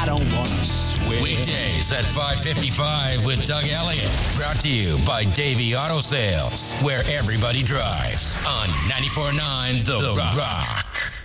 I don't want to swear. Weekdays at 5:55 with Doug Elliott. Brought to you by Davey Auto Sales, where everybody drives on 94.9 The Rock.